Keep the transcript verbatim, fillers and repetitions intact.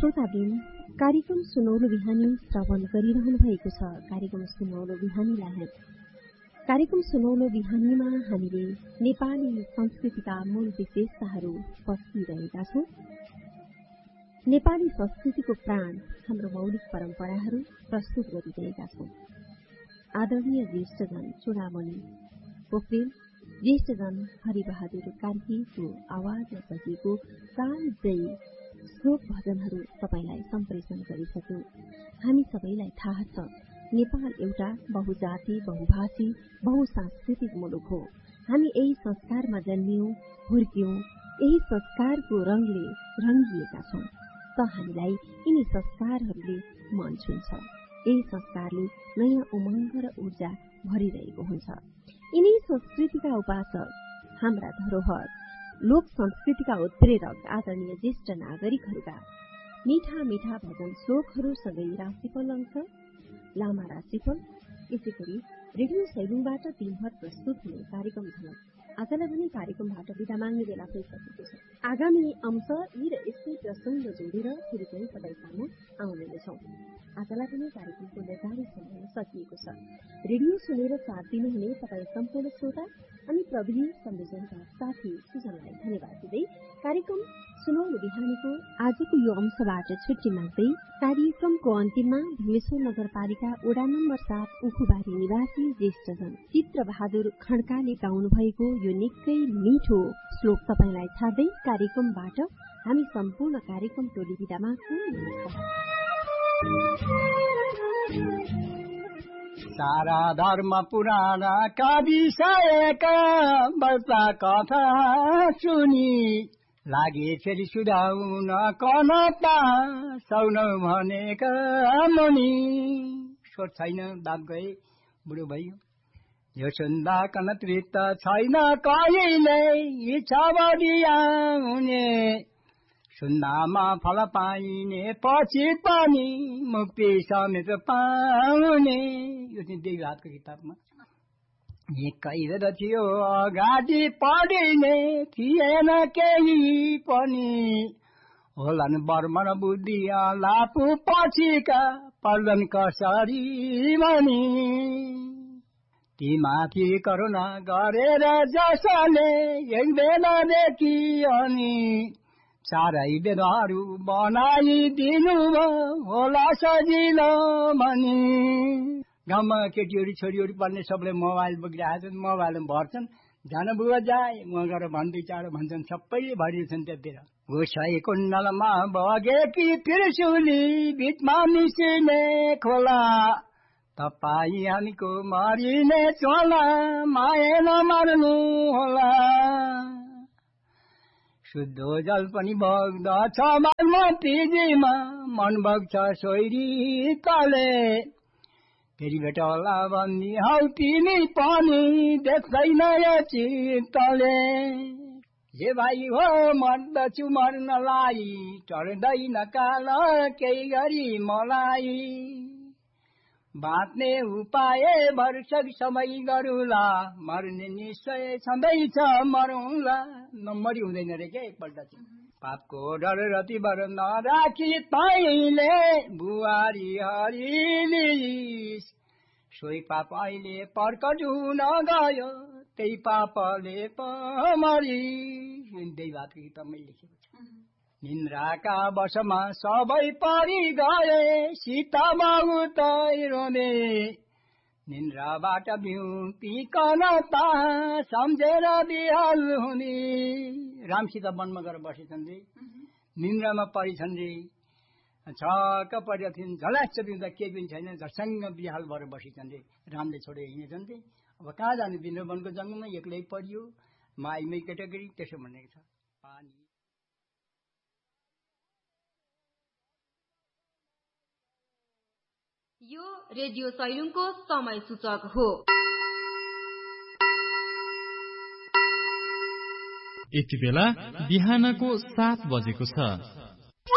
श्रोताबिन कार्यक्रम सुनौलो बिहानी श्रवण गरिरहनु भएको छ। कार्यक्रम सुनौलो बिहानीलाई कार्यक्रम सुनौलो बिहानीमा हामीले नेपाली संस्कृतिका मूल विशेषताहरू पस्किरहेका छौं। नेपाली संस्कृतिको प्राण हाम्रो मौलिक परम्पराहरू प्रस्तुत गरिरहेका छौं। आदरणीय ज्येष्ठजन चूडामणि पोखरेल, ज्येष्ठजन हरिबहादुर कार्कीको आवाजमा सजिएको कालजयी श्लोक भजनहरू तपाईलाई सम्प्रेषण गरिसक्यौं। हामी सबैलाई थाहा छ, नेपाल एउटा बहुजाति, बहुभाषी, बहुसांस्कृतिक मुलुक हो। हामी यही संस्कारमा जन्मियौं, हुर्क्यौं, यही संस्कारको रंगले रंगिएका छौं। त हामीलाई यिनी संस्कारहरूले मन छुन्छ। यही संस्कारले नयाँ उमंग र ऊर्जा भरिरहेको हुन्छ। यिनी संस्कृतिका उपासक, हाम्रा धरोहर, लोक संस्कृतिका उत्प्रेरक आदरणीय ज्येष्ठ नागरिकहरूका मीठा मीठा भजन श्लोकहरूसँगै राशिफल अंश, लामा राशिफल, यसै गरी रेडियो सैलुङबाट दिनभर प्रस्तुत हुने कार्यक्रम झलक आजलाई भने कार्यक्रमबाट विदा माग्ने बेला भइसकेको छ। आगामी अंश यी र यस्तै प्रसंग जोडेर फेरि पनि तपाईँ सामु आउने नै छौं। आजलाई पनि कार्यक्रमको निर्धारित समय सकिएको छ। रेडियो सुनेर साथ दिनुहुने तपाईँ सम्पूर्ण श्रोता अनि प्रविधि संयोजनका साथी सुजनलाई धन्यवाद दिँदै कार्यक्रम सुनौलो बिहानीको आजको यो अंशबाट छुट्टी माग्दै कार्यक्रमको अन्तिममा भीमेश्वर नगरपालिका वडा नम्बर सात उखुबारी निवासी ज्येष्ठजन चित्र बहादुर खड्काले गाउनु भएको यो निकै मिठो श्लोक तपाईलाई थाह्दै कार्यक्रमबाट हामी सम्पूर्ण कार्यक्रम टोली बिदा माग्छौं। सारा धर्म पुराण का विषयका वर्षा कथा सुनि लागे फेरि सुधाउन कनता सौन भनेका मुनि। स्वर छैन, बाप गए, बुढो भयो, यो सुन्दा कनत्रित छैन कहिले इच्छा बढिआउने। सुन्दामा फल पाइने पछि पनि मुक्ति समेत पाउने। यो चाहिँ देवराजको किताबमा एकै थियो, अगाडि पढिने थिएन केही पनि। होलान् बर्मन बुद्धि लापु पछिका पर्दन कसरी भनी। ती माथि करुणा गरेर जसले एक बेलादेखि अनि चारै वेदहरू बनाइदिनु होला सजिलो भनी। गाउँमा केटीहरू छोरीहरू पढ्ने सबले मोबाइल बोकिरहेको छन्, मोबाइलमा भर्छन्, जान बुवा जाए उहाँ गएर भन्दै चाँडो भन्छन्, सबैले भरिन्छन् त्यतिर। गोसाई कुण्डलमा बगेकी त्रिशुली बिचमा मिसिने खोला, तपाईँ हामीको मरिने चोला माया नमार्नु होला। शुद्ध जल पनि बग्दछ बागमतीजीमा, मन बग्छ सोइरी तले। फेरि भेट होला भन्ने हौ तिमी पनि देख्दैन यो चित्तले। हे भाइ हो मर्दछु मर्नलाई, टर्दैन काल केही गरी मलाई। बाँच्ने उपाय वर्षक समय गरुला, मर्ने निश्चय छँदैछ मरौँला। नम्बरी हुँदैन रे क्या एकपल्ट चाहिँ। पापको डर रति बर नराखी तैले बुहारी हरिली, सोही पाप अहिले प्रकट हुन गयो, त्यही पापले पमरी। त्यही बातको किताबमै लेखेको छ। निन्द्राका वर्षमा सबै परि गए, सीता बहुत रोने। निन्द्राबाट बिउतिकन ता सम्झेर बिहाल हुने। राम सीता वनमा गएर बसेछन् रे, निन्द्रामा परिछन् रे, छक्क परेका थिइन्, झल्याच्च बिउँदा केही पनि छैन, झसँग बिहाल भएर बसेछन् रे। रामले छोडेर हिँडेछन् रे। अब कहाँ जाने, बिन्द्र वनको जङ्गलमा एक्लै परियो, माइमै केटाकेटी त्यसो भनेको छ। पानी यो रेडियो सैलुङको समय सूचक हो। यति बेला बिहानको सात बजेको छ।